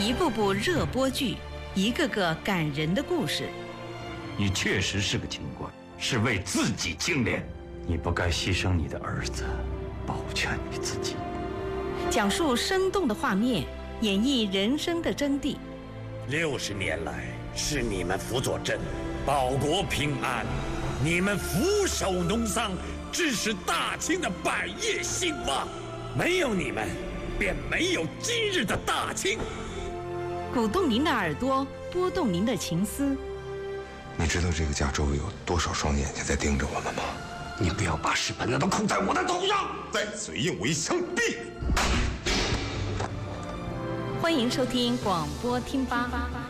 一部部热播剧，一个个感人的故事。 你确实是个清官，是为自己清廉，你不该牺牲你的儿子，保全你自己。 讲述生动的画面，演绎人生的真谛。 60年来，是你们辅佐朕，保国平安；你们俯首农桑，致使大清的百业兴旺。没有你们，便没有今日的大清。 鼓动您的耳朵，拨动您的情思。 你知道这个家周围有多少双眼睛在盯着我们吗？ 你不要把屎盆子都扣在我的头上！ 再嘴硬，我一枪毙！ 欢迎收听广播听吧。